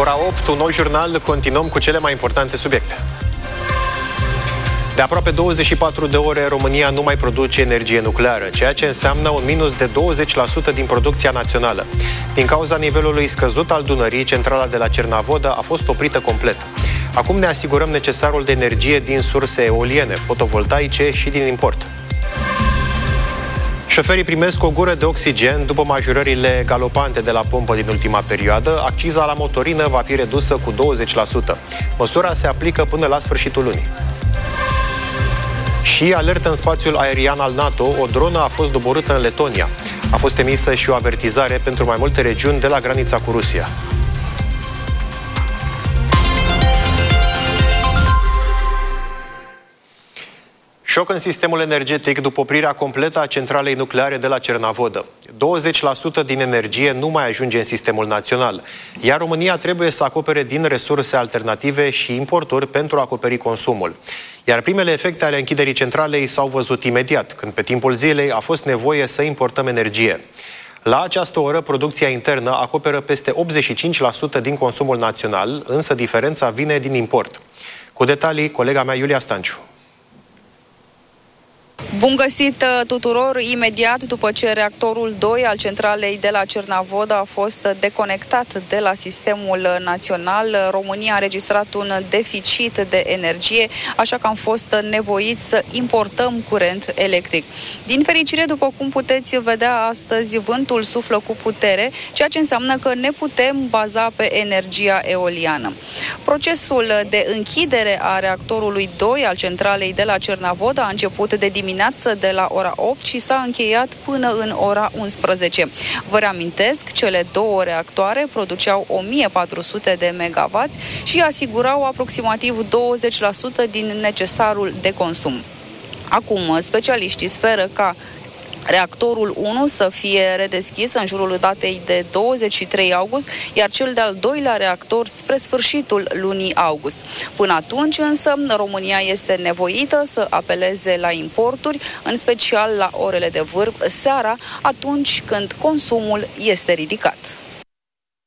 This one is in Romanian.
Ora 8, un nou jurnal, continuăm cu cele mai importante subiecte. De aproape 24 de ore, România nu mai produce energie nucleară, ceea ce înseamnă un minus de 20% din producția națională. Din cauza nivelului scăzut al Dunării, centrala de la Cernavodă a fost oprită complet. Acum ne asigurăm necesarul de energie din surse eoliene, fotovoltaice și din import. Șoferii primesc o gură de oxigen după majorările galopante de la pompă din ultima perioadă. Acciza la motorină va fi redusă cu 20%. Măsura se aplică până la sfârșitul lunii. Și alertă în spațiul aerian al NATO, o dronă a fost doborâtă în Letonia. A fost emisă și o avertizare pentru mai multe regiuni de la granița cu Rusia. Șoc în sistemul energetic după oprirea completă a centralei nucleare de la Cernavodă. 20% din energie nu mai ajunge în sistemul național, iar România trebuie să acopere din resurse alternative și importuri pentru a acoperi consumul. Iar primele efecte ale închiderii centralei s-au văzut imediat, când pe timpul zilei a fost nevoie să importăm energie. La această oră, producția internă acoperă peste 85% din consumul național, însă diferența vine din import. Cu detalii, colega mea Iulia Stanciu. Bun găsit tuturor! Imediat după ce reactorul 2 al centralei de la Cernavodă a fost deconectat de la sistemul național, România a înregistrat un deficit de energie, așa că am fost nevoiți să importăm curent electric. Din fericire, după cum puteți vedea astăzi, vântul suflă cu putere, ceea ce înseamnă că ne putem baza pe energia eoliană. Procesul de închidere a reactorului 2 al centralei de la Cernavodă a început de dimineață de la ora 8 și s-a încheiat până în ora 11. Vă reamintesc, cele două reactoare produceau 1400 de megawatts și asigurau aproximativ 20% din necesarul de consum. Acum, specialiștii speră ca reactorul 1 să fie redeschis în jurul datei de 23 august, iar cel de-al doilea reactor spre sfârșitul lunii august. Până atunci însă, România este nevoită să apeleze la importuri, în special la orele de vârf seara, atunci când consumul este ridicat.